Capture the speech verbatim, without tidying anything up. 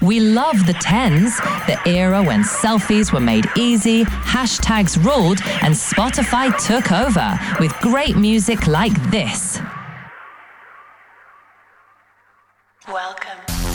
We love the tens, the era when selfies were made easy, hashtags ruled, and Spotify took over with great music like this.